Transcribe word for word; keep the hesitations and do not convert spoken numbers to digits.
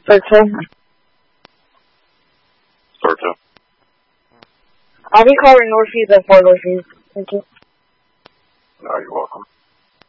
Start two. Start two. I'll be calling Northeast at four Northeast. Thank you. No, you're welcome.